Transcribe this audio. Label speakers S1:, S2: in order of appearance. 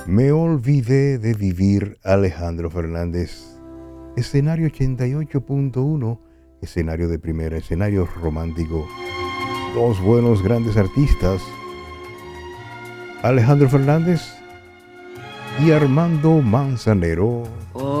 S1: Me olvidé de vivir, Alejandro Fernández. Escenario 88.1, escenario de primera, escenario romántico. Dos buenos grandes artistas, Alejandro Fernández y Armando Manzanero.